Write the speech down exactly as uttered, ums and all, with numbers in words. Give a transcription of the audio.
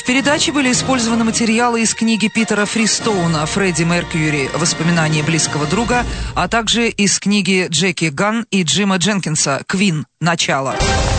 В передаче были использованы материалы из книги Питера Фристоуна «Фредди Меркьюри. Воспоминания близкого друга», а также из книги Джеки Ганн и Джима Дженкинса «Квин. Начало».